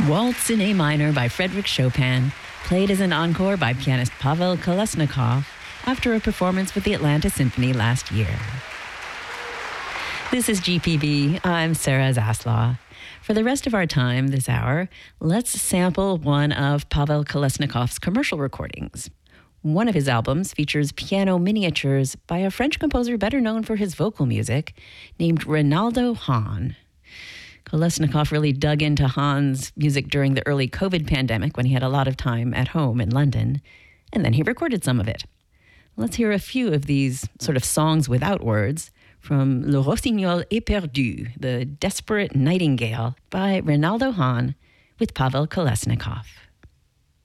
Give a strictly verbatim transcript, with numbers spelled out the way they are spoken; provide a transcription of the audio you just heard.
Waltz in A minor by Frédéric Chopin, played as an encore by pianist Pavel Kolesnikov after a performance with the Atlanta Symphony last year. This is G P B. I'm Sarah Zaslaw. For the rest of our time this hour, let's sample one of Pavel Kolesnikov's commercial recordings. One of his albums features piano miniatures by a French composer better known for his vocal music, named Reynaldo Hahn. Kolesnikov really dug into Hahn's music during the early COVID pandemic when he had a lot of time at home in London, and then he recorded some of it. Let's hear a few of these sort of songs without words from Le Rossignol éperdu, The Desperate Nightingale, by Reynaldo Hahn with Pavel Kolesnikov.